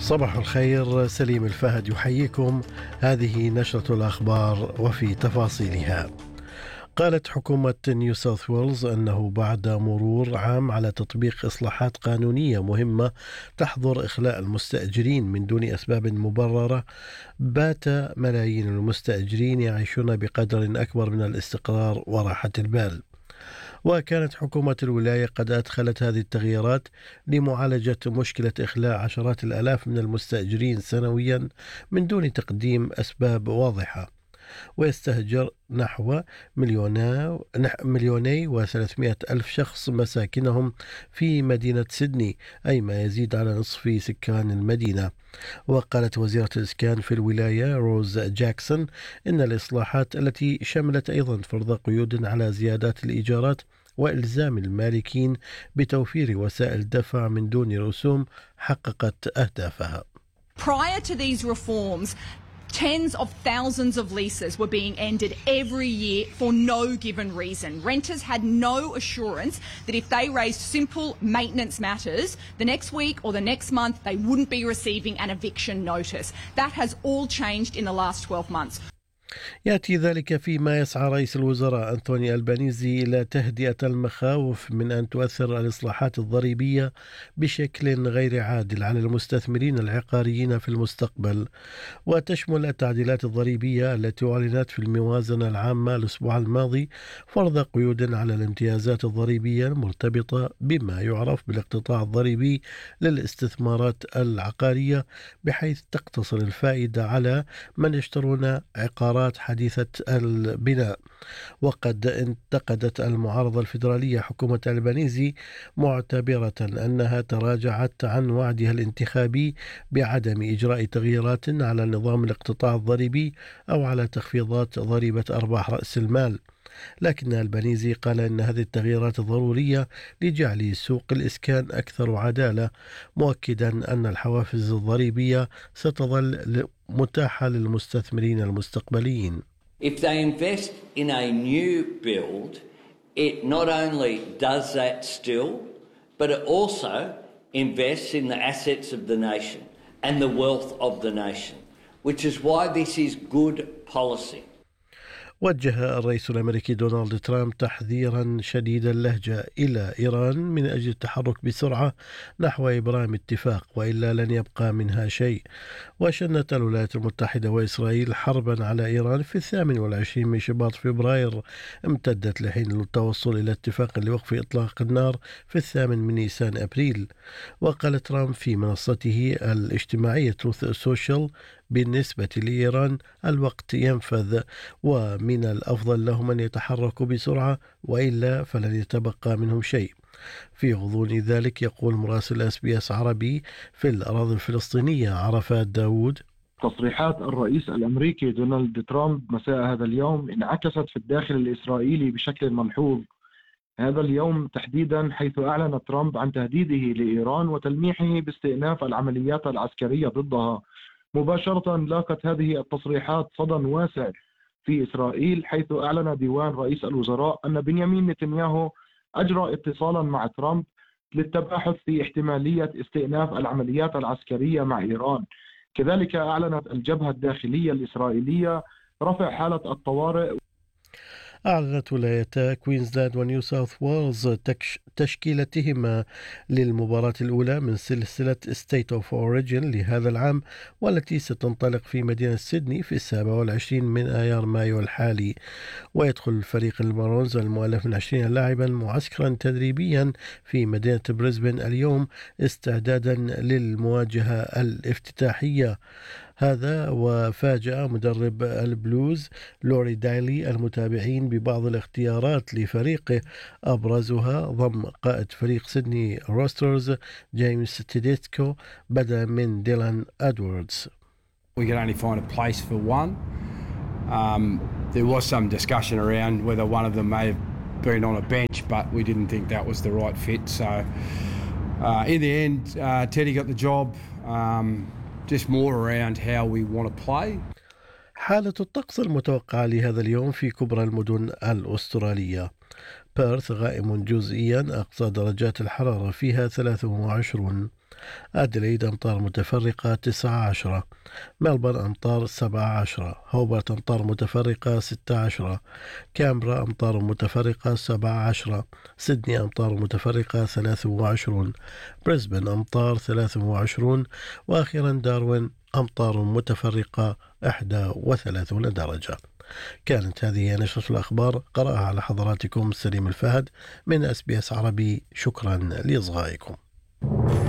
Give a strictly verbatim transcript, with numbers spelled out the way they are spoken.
صباح الخير. سليم الفهد يحييكم. هذه نشرة الأخبار وفي تفاصيلها. قالت حكومة نيو ساوث ويلز أنه بعد مرور عام على تطبيق إصلاحات قانونية مهمة تحظر إخلاء المستأجرين من دون أسباب مبررة، بات ملايين المستأجرين يعيشون بقدر أكبر من الاستقرار وراحة البال. وكانت حكومة الولاية قد أدخلت هذه التغييرات لمعالجة مشكلة إخلاء عشرات الآلاف من المستأجرين سنويا من دون تقديم أسباب واضحة. ويستهجر نحو مليونا مليوني وثلاثمائة ألف شخص مساكنهم في مدينة سيدني، أي ما يزيد على نصف سكان المدينة. وقالت وزيرة الإسكان في الولاية روز جاكسون إن الإصلاحات التي شملت أيضا فرض قيود على زيادات الإيجارات وإلزام المالكين بتوفير وسائل دفع من دون رسوم حققت أهدافها. Prior to these reforms, tens of thousands of leases were being ended every year for no given reason. Renters had no assurance that if they raised simple maintenance matters, the next week or the next month they wouldn't be receiving an eviction notice. That has all changed in the last twelve months. يأتي ذلك فيما يسعى رئيس الوزراء أنتوني ألبانيزي إلى تهدئة المخاوف من أن تؤثر الإصلاحات الضريبية بشكل غير عادل على المستثمرين العقاريين في المستقبل. وتشمل التعديلات الضريبية التي أعلنت في الموازنة العامة الأسبوع الماضي فرض قيود على الامتيازات الضريبية المرتبطة بما يعرف بالاقتطاع الضريبي للاستثمارات العقارية، بحيث تقتصر الفائدة على من يشترون عقارات حديثة البناء. وقد انتقدت المعارضة الفيدرالية حكومة ألبانيزي معتبرة أنها تراجعت عن وعدها الانتخابي بعدم إجراء تغييرات على نظام الاقتطاع الضريبي أو على تخفيضات ضريبة أرباح رأس المال. لكن ألبانيزي قال أن هذه التغييرات ضرورية لجعل سوق الإسكان أكثر عدالة، مؤكدا أن الحوافز الضريبية ستظل متاحة للمستثمرين المستقبليين. If they invest in a new build, it not only does that still, but it also invests in the assets of the nation and the wealth of the nation, which is why this is good policy. وجه الرئيس الأمريكي دونالد ترامب تحذيرا شديد اللهجة إلى إيران من أجل التحرك بسرعة نحو إبرام اتفاق، وإلا لن يبقى منها شيء. وشنت الولايات المتحدة وإسرائيل حربا على إيران في الثامن والعشرين من شباط فبراير امتدت لحين التوصل إلى اتفاق لوقف إطلاق النار في الثامن من نيسان أبريل. وقال ترامب في منصته الاجتماعية تروث سوشيال: بالنسبة لإيران الوقت ينفذ، ومن الأفضل لهم أن يتحركوا بسرعة وإلا فلن يتبقى منهم شيء. في غضون ذلك يقول مراسل اس بي اس عربي في الأراضي الفلسطينية عرفات داود: تصريحات الرئيس الأمريكي دونالد ترامب مساء هذا اليوم انعكست في الداخل الإسرائيلي بشكل ملحوظ هذا اليوم تحديدا، حيث أعلن ترامب عن تهديده لإيران وتلميحه باستئناف العمليات العسكرية ضدها. مباشرة لاقت هذه التصريحات صدى واسع في إسرائيل، حيث أعلن ديوان رئيس الوزراء أن بنيامين نتنياهو أجرى اتصالا مع ترامب للتباحث في احتمالية استئناف العمليات العسكرية مع إيران. كذلك أعلنت الجبهة الداخلية الإسرائيلية رفع حالة الطوارئ. أعلنت ولايتا كوينزلاند ونيو ساوث ويلز تشكيلتهما للمباراة الأولى من سلسلة State of Origin لهذا العام، والتي ستنطلق في مدينة سيدني في السابع والعشرين من آيار مايو الحالي. ويدخل الفريق المارونز المؤلف من عشرين لاعبا معسكرا تدريبيا في مدينة بريسبن اليوم استعدادا للمواجهة الافتتاحية. هذا وفاجأ مدرب البلوز لوري دايلي المتابعين ببعض الاختيارات لفريقه، أبرزها ضم قائد فريق سيدني روسترز جيمس تيديسكو بدلا من ديلان أدواردز. We could only find a place for one. Um, there was some discussion around whether one of them may have been on a bench, but we didn't think that was the right fit. So uh, in the end, uh, Teddy got the job. Um, just more around how we want to play. حالة الطقس المتوقعة لهذا اليوم في كبرى المدن الأسترالية: بيرث غائم جزئيا أقصى درجات الحرارة فيها ثلاثة وعشرين، أديلايد أمطار متفرقة تسعة عشر. ملبورن أمطار سبعة عشر. هوبرت أمطار متفرقة ستة عشر. كامبرا أمطار متفرقة سبعة عشر. سيدني أمطار متفرقة ثلاثة وعشرون. بريسبن أمطار ثلاثة وعشرون. وأخيرا داروين أمطار متفرقة إحدى وثلاثون درجة. كانت هذه نشرة الأخبار قرأها على حضراتكم سليم الفهد من أس بي أس عربي. شكرا لإصغائكم.